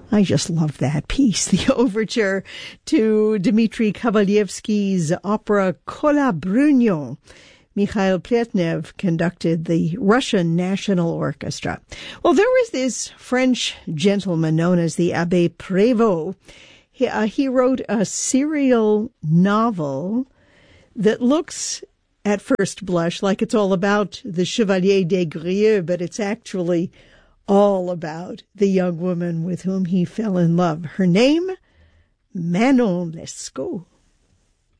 I just love that piece, the overture to Dmitri Kabalevsky's opera Kola Brunyo. Mikhail Pletnev conducted the Russian National Orchestra. Well, there was this French gentleman known as the Abbé Prévost. He wrote a serial novel that looks at first blush like it's all about the Chevalier des Grieux, but it's actually all about the young woman with whom he fell in love. Her name, Manon Lescaut.